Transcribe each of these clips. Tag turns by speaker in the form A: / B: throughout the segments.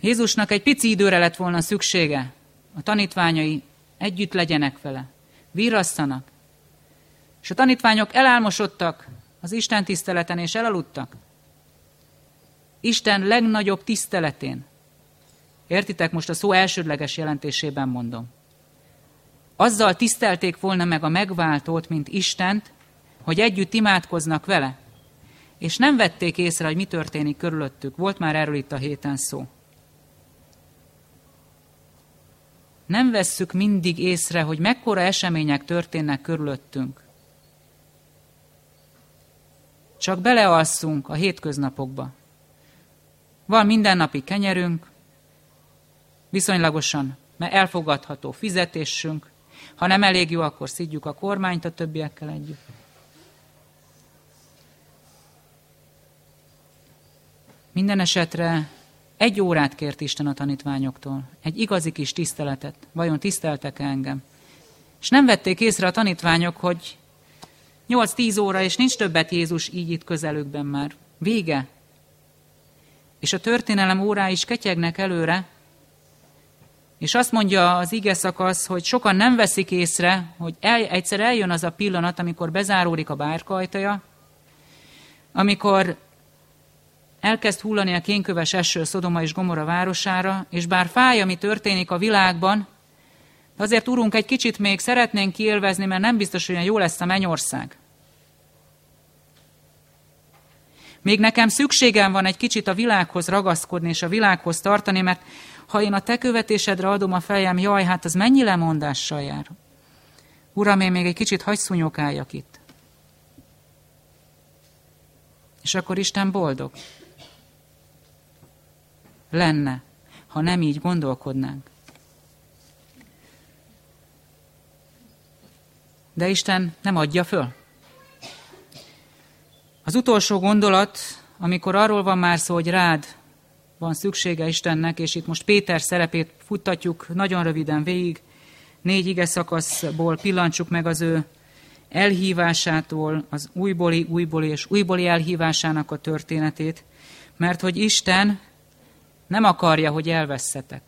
A: Jézusnak egy pici időre lett volna szüksége. A tanítványai együtt legyenek vele, virrasszanak. És a tanítványok elálmosodtak az Isten tiszteleten, és elaludtak. Isten legnagyobb tiszteletén. Értitek, most a szó elsődleges jelentésében mondom. Azzal tisztelték volna meg a megváltót, mint Istent, hogy együtt imádkoznak vele. És nem vették észre, hogy mi történik körülöttük. Volt már erről itt a héten szó. Nem vesszük mindig észre, hogy mekkora események történnek körülöttünk. Csak belealszunk a hétköznapokba. Van mindennapi kenyerünk, viszonylagosan elfogadható fizetésünk, ha nem elég jó, akkor szidjuk a kormányt a többiekkel együtt. Minden esetre 1 órát kért Isten a tanítványoktól, egy igazi kis tiszteletet. Vajon tiszteltek engem? És nem vették észre a tanítványok, hogy 8-10 óra, és nincs többet Jézus így itt közelükben már. Vége. És a történelem órái is ketyegnek előre, és azt mondja az ige szakasz, hogy sokan nem veszik észre, hogy egyszer eljön az a pillanat, amikor bezáródik a bárka ajtaja, amikor elkezd hullani a kénköves eső Szodoma és Gomorra városára, és bár fáj, ami történik a világban, de azért, Urunk, egy kicsit még szeretnénk kiélvezni, mert nem biztos, hogy olyan jó lesz a mennyország. Még nekem szükségem van egy kicsit a világhoz ragaszkodni és a világhoz tartani, mert ha én a te követésedre adom a fejem, jaj, hát az mennyi lemondással jár. Uram, én még egy kicsit hagy szúnyogáljak itt. És akkor Isten boldog lenne, ha nem így gondolkodnánk. De Isten nem adja föl. Az utolsó gondolat, amikor arról van már szó, hogy rád van szüksége Istennek, és itt most Péter szerepét futtatjuk nagyon röviden végig, 4 ige szakaszból pillantsuk meg az ő elhívásától, az újbóli elhívásának a történetét, mert hogy Isten nem akarja, hogy elvesszetek.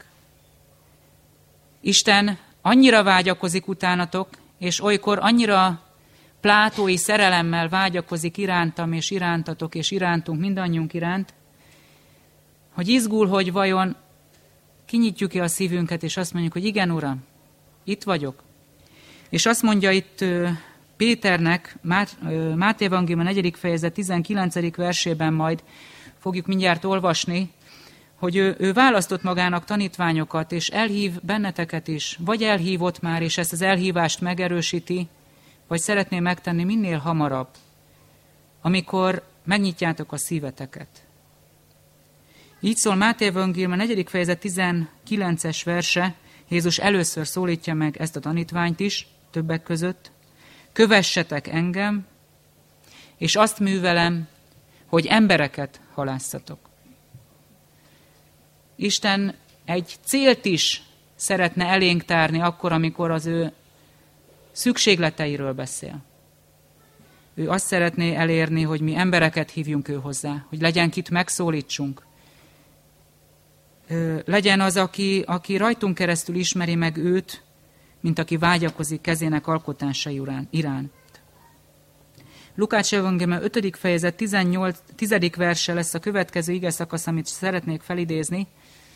A: Isten annyira vágyakozik utánatok, és olykor annyira plátói szerelemmel vágyakozik irántam és irántatok és irántunk, mindannyiunk iránt, hogy izgul, hogy vajon kinyitjuk-e a szívünket, és azt mondjuk, hogy igen, Uram, itt vagyok. És azt mondja itt Péternek, Máté evangélium 4. fejezet 19. versében majd fogjuk mindjárt olvasni, hogy ő választott magának tanítványokat, és elhív benneteket is, vagy elhívott már, és ezt az elhívást megerősíti, vagy szeretné megtenni minél hamarabb, amikor megnyitjátok a szíveteket. Így szól Máté evangélium 4. fejezet 19. verse, Jézus először szólítja meg ezt a tanítványt is, többek között, kövessetek engem, és azt művelem, hogy embereket halászatok. Isten egy célt is szeretne elénk tárni akkor, amikor az ő szükségleteiről beszél. Ő azt szeretné elérni, hogy mi embereket hívjunk ő hozzá, hogy legyen kit megszólítsunk. Legyen az, aki rajtunk keresztül ismeri meg őt, mint aki vágyakozik kezének alkotásai iránt. Lukács evangélium 5. fejezet 10. verse lesz a következő ige szakasz, amit szeretnék felidézni.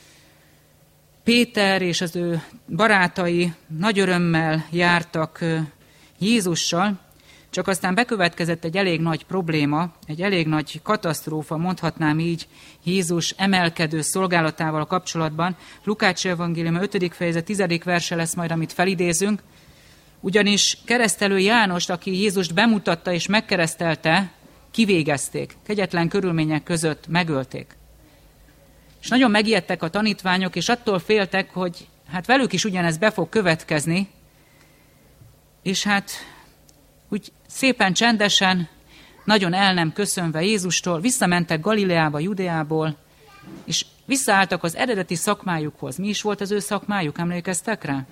A: Péter és az ő barátai nagy örömmel jártak Jézussal, csak aztán bekövetkezett egy elég nagy probléma, egy elég nagy katasztrófa, mondhatnám így, Jézus emelkedő szolgálatával kapcsolatban. Lukács evangélium 5. fejezet 10. verse lesz majd, amit felidézünk, ugyanis keresztelő Jánost, aki Jézust bemutatta és megkeresztelte, kivégezték, kegyetlen körülmények között megölték. És nagyon megijedtek a tanítványok, és attól féltek, hogy hát velük is ugyanez be fog következni, és hát úgy szépen csendesen, nagyon el nem köszönve Jézustól, visszamentek Galileába, Judeából, és visszaálltak az eredeti szakmájukhoz. Mi is volt az ő szakmájuk, emlékeztek rá?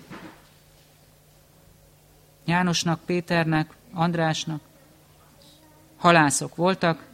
A: Jánosnak, Péternek, Andrásnak halászok voltak,